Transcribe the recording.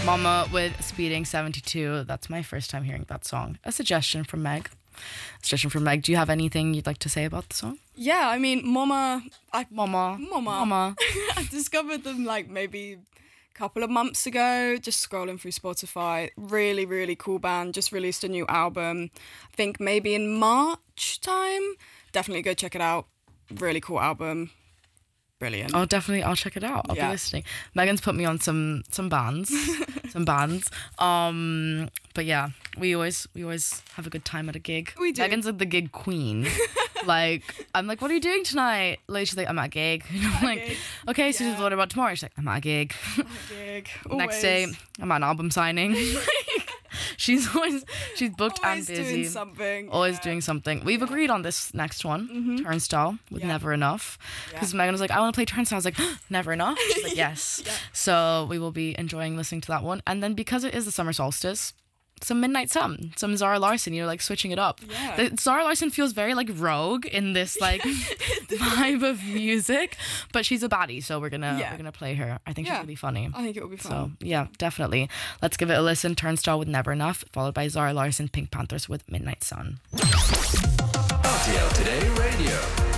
Mama with Speeding 72. That's my first time hearing that song. A suggestion from Meg. Do you have anything you'd like to say about the song? Yeah, I mean, Mama. Mama. I discovered them like maybe a couple of months ago, just scrolling through Spotify. Really, really cool band. Just released a new album. I think maybe in March time. Definitely go check it out. Really cool album. Brilliant. I'll check it out. I'll be listening. Megan's put me on some bands. But yeah, we always have a good time at a gig. We do. Megan's like the gig queen. Like, I'm like, what are you doing tonight? Like, she's like, I'm at a gig. And I'm like, okay, so what about tomorrow? She's like, I'm at a gig. Next day, I'm at an album signing. She's booked and busy. Always doing something. We've agreed on this next one, Turnstile, with Never Enough. Because Megan was like, I want to play Turnstile. I was like, Never Enough? She's like, yes. So we will be enjoying listening to that one. And then because it is the summer solstice, some Midnight Sun, some Zara Larsson, like switching it up. Yeah. Zara Larsson feels very like rogue in this like vibe of music, but she's a baddie, so we're gonna play her. I think she's really funny. I think it will be fun. So yeah, definitely. Let's give it a listen. Turnstile with Never Enough, followed by Zara Larsson, Pink Panthers with Midnight Sun. RTL Today Radio.